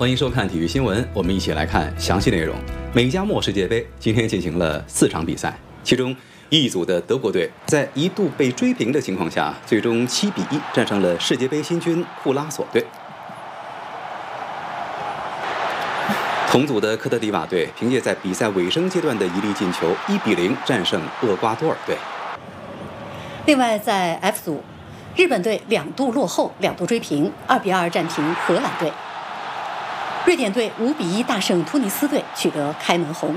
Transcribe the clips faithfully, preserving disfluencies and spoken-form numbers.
欢迎收看体育新闻，我们一起来看详细内容。美加墨世界杯今天进行了四场比赛，其中一组的德国队在一度被追平的情况下，最终七比一战胜了世界杯新军库拉索队。同组的科特迪瓦队凭借在比赛尾声阶段的一粒进球，一比零战胜厄瓜多尔队。 另外，在 F 组，日本队两度落后，两度追平，二比二战平荷兰队。瑞典队五比一大胜突尼斯队，取得开门红。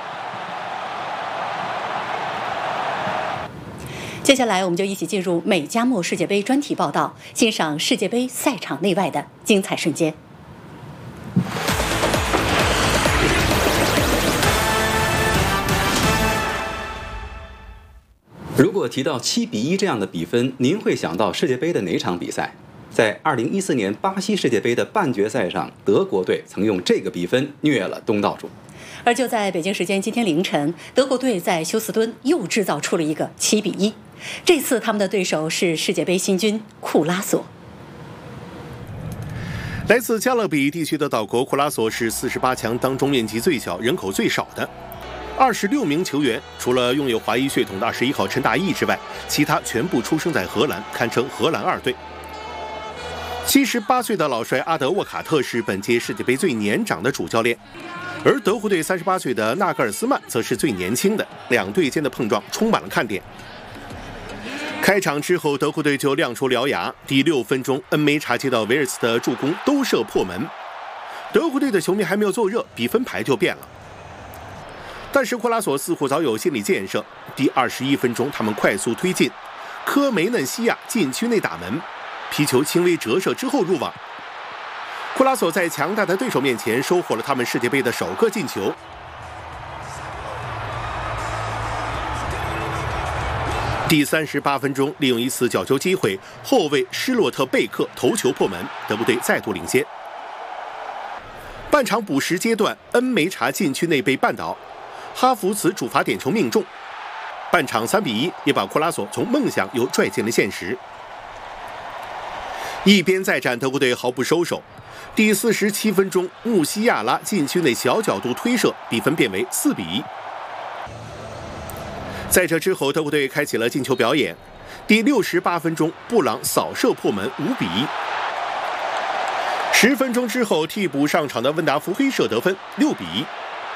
接下来，我们就一起进入美加墨世界杯专题报道，欣赏世界杯赛场内外的精彩瞬间。 如果提到七比一这样的比分，您会想到世界杯的哪场比赛？在二零一四年巴西世界杯的半决赛上，德国队曾用这个比分虐了东道主。 而就在北京时间今天凌晨，德国队在休斯敦又制造出了一个七比一。这次他们的对手是世界杯新军库拉索。 来自加勒比地区的岛国库拉索是四十八强当中面积最小、人口最少的。二十六名球员，除了拥有华裔血统的二十一号陈大义之外，其他全部出生在荷兰，堪称荷兰二队。七十八岁的老帅阿德沃卡特是本届世界杯最年长的主教练，而德国队三十八岁的纳格尔斯曼则是最年轻的。两队间的碰撞充满了看点。开场之后，德国队就亮出獠牙。第六分钟，恩梅查接到维尔斯的助攻，兜射破门。德国队的球迷还没有坐热，比分牌就变了。但是库拉索似乎早有心理建设。第二十一分钟，他们快速推进，科梅嫩西亚禁区内打门，皮球轻微折射之后入网。库拉索在强大的对手面前收获了他们世界杯的首个进球。第三十八分钟，利用一次角球机会，后卫施洛特贝克头球破门，德国队再度领先。半场补时阶段，恩梅查禁区内被绊倒，哈弗茨主罚点球命中。半场三比一，也把库拉索从梦想又拽进了现实。一边再战，德国队毫不收手。第四十七分钟，穆西亚拉禁区内小角度推射，比分变为四比一。在这之后，德国队开启了进球表演。第六十八分钟，布朗扫射破门，五比一。十分钟之后，替补上场的温达福黑射得分，六比一。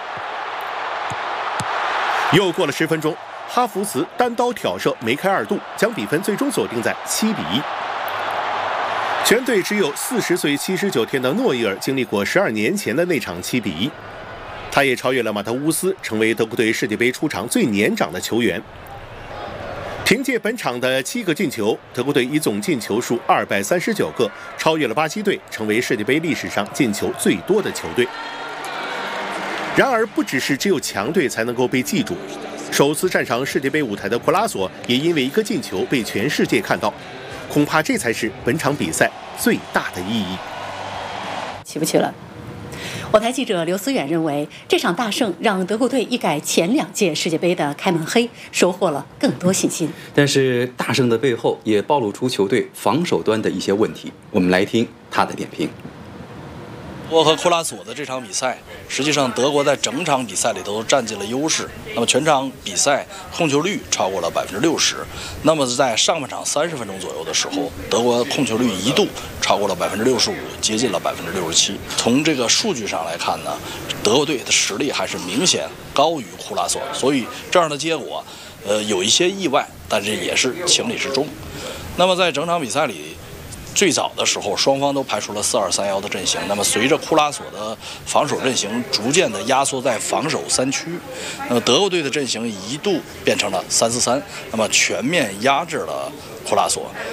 又过了十分钟，哈弗茨单刀挑射梅开二度，将比分最终锁定在七比一。全队只有四十岁七十九天的诺伊尔经历过十二年前的那场七比一，他也超越了马特乌斯，成为德国队世界杯出场最年长的球员。凭借本场的七个进球，德国队以总进球数二百三十九个，超越了巴西队，成为世界杯历史上进球最多的球队。然而，不只是只有强队才能够被记住，首次站上世界杯舞台的库拉索也因为一个进球被全世界看到。恐怕这才是本场比赛最大的意义。 起不去了。我台记者刘思远认为，这场大胜让德国队一改前两届世界杯的开门黑，收获了更多信心。 但是大胜的背后也暴露出球队防守端的一些问题。我们来听他的点评。 德国和库拉索的这场比赛，实际上德国在整场比赛里都占尽了优势。那么全场比赛控球率超过了百分之六十。那么在上半场三十分钟左右的时候，德国控球率一度超过了百分之六十五，接近了百分之六十七。从这个数据上来看呢，德国队的实力还是明显高于库拉索，所以这样的结果，呃，有一些意外，但是也是情理之中。那么在整场比赛里，最早的时候，双方都排出了四二三一的阵型。那么，随着库拉索的防守阵型逐渐的压缩在防守三区，那么德国队的阵型一度变成了三四三，那么全面压制了库拉索。